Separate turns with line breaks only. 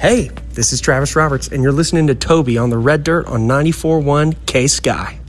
Hey, this is Travis Roberts, and you're listening to Toby on the Red Dirt on 94.1 K-Sky.